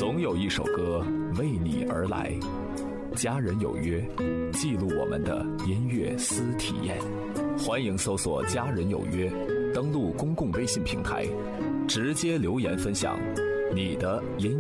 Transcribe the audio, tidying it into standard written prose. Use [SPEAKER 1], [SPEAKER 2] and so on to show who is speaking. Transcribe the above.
[SPEAKER 1] 总有一首歌为你而来。家人有约，记录我们的音乐私体验。欢迎搜索家人有约，登录公共微信平台，直接留言分享你的音